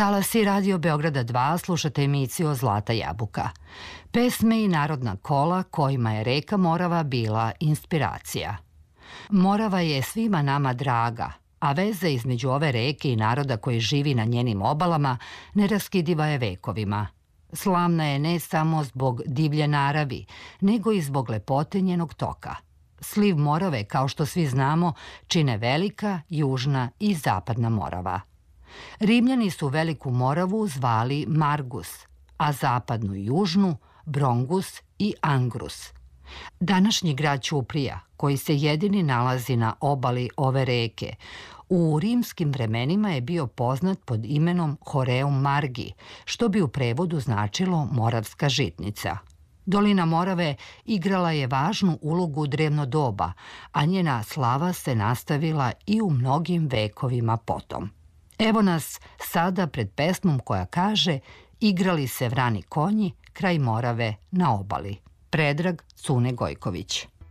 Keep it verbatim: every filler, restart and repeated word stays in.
talasi Radio Beograda dva slušate emisiju Zlata jabuka. Pesme i narodna kola kojima je reka Morava bila inspiracija. Morava je svima nama draga, a veza između ove reke i naroda koji živi na njenim obalama neraskidiva je vekovima. Slavna je ne samo zbog divlje naravi, nego i zbog lepote njenog toka. Sliv Morave, kao što svi znamo, čine Velika, Južna i Zapadna Morava. Rimljani su Veliku Moravu zvali Margus, a Zapadnu i Južnu Brongus i Angrus. Današnji grad Ćuprija, koji se jedini nalazi na obali ove reke, u rimskim vremenima je bio poznat pod imenom Horeum Margi, što bi u prevodu značilo Moravska žitnica. Dolina Morave igrala je važnu ulogu u drevno doba, a njena slava se nastavila i u mnogim vekovima potom. Evo nas sada pred pesmom koja kaže Igrali se vrani konji kraj Morave na obali. Predrag Cune Gojković.